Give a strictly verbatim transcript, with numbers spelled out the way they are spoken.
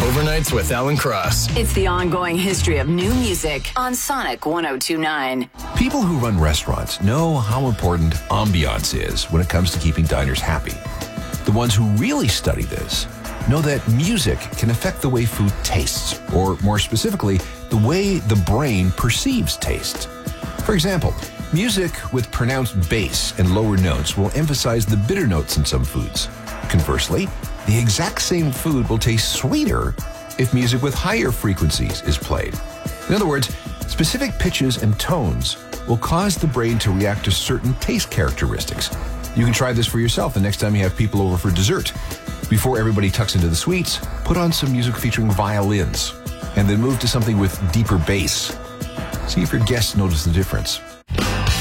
Overnights with Alan Cross. It's the ongoing history of new music on Sonic one oh two point nine. People who run restaurants know how important ambiance is when it comes to keeping diners happy. The ones who really study this know that music can affect the way food tastes, or more specifically, the way the brain perceives taste. For example, music with pronounced bass and lower notes will emphasize the bitter notes in some foods. Conversely, the exact same food will taste sweeter if music with higher frequencies is played. In other words, specific pitches and tones will cause the brain to react to certain taste characteristics. You can try this for yourself the next time you have people over for dessert. Before everybody tucks into the sweets, put on some music featuring violins, and then move to something with deeper bass. See if your guests notice the difference.